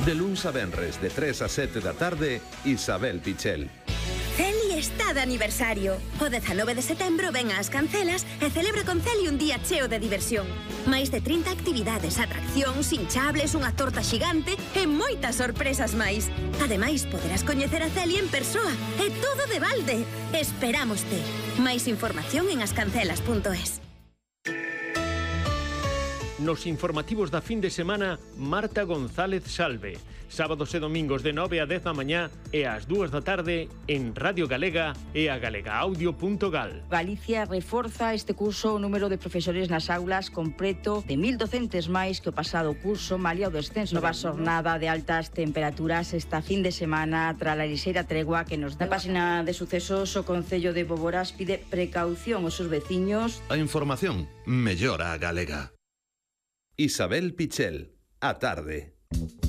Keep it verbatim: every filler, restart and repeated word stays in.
De luns a venres, de tres a sete da tarde, Isabel Pichel. Celi está de aniversario. O dezanove de setembro ven ás Cancelas e celebra con Celi un día cheo de diversión. Máis de trinta actividades, atraccións, hinchables, unha torta xigante e moitas sorpresas máis. Ademais, poderás coñecer a Celi en persoa. E todo de balde. Esperámoste. Máis información en ascancelas punto es. Nos informativos da fin de semana, Marta González Salve. Sábados e domingos de nove a dez da mañá e ás dúas da tarde en Radio Galega e a galegaaudio punto gal. Galicia reforza este curso o número de profesores nas aulas con preto de mil docentes máis que o pasado curso, malia o descenso. Nova xornada de altas temperaturas esta fin de semana tras a lixeira tregua que nos dá. Na página de sucesos, o Concello de Boborás pide precaución aos seus veciños. A información mellora a galega. Isabel Pichel, a tarde.